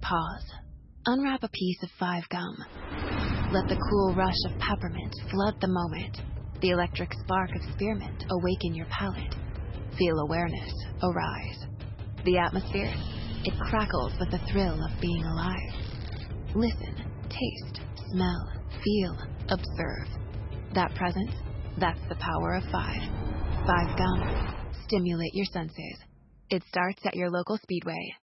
Pause. Unwrap a piece of 5 gum. Let the cool rush of peppermint flood the moment. The electric spark of spearmint awaken your palate. Feel awareness arise. The atmosphere, it crackles with the thrill of being alive. Listen, taste, smell, feel, observe. That presence, that's the power of 5. 5 gum. Stimulate your senses. It starts at your local Speedway.